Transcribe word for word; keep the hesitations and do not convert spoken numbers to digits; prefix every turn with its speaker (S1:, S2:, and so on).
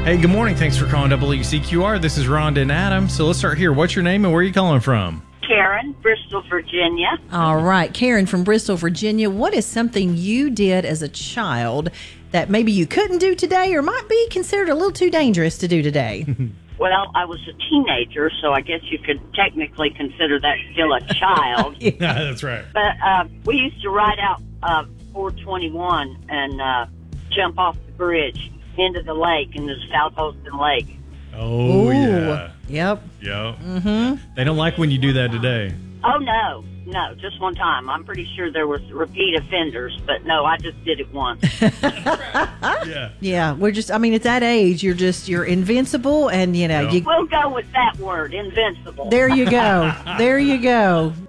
S1: Hey, good morning. Thanks for calling W C Q R. This is Rhonda and Adam. So let's start here. What's your name and where are you calling from?
S2: Karen, Bristol, Virginia.
S3: All right, Karen from Bristol, Virginia. What is something you did as a child that maybe you couldn't do today or might be considered a little too dangerous to do today?
S2: Well, I was a teenager, so I guess you could technically consider that still a child.
S1: Yeah, that's right.
S2: But uh, we used to ride out uh, four twenty-one and uh, jump off the bridge into the lake, in the South Holston Lake.
S1: Oh,
S3: Ooh,
S1: yeah.
S3: Yep.
S1: Yep. Mm-hmm. They don't like when you do that today.
S2: Oh, no. No, just one time. I'm pretty sure there was repeat offenders, but no, I just did it once.
S1: Yeah.
S3: Yeah, we're just, I mean, at that age, you're just, you're invincible and, you know,
S1: Yeah.
S3: you,
S2: We'll go with that word, invincible.
S3: there you go. There you go.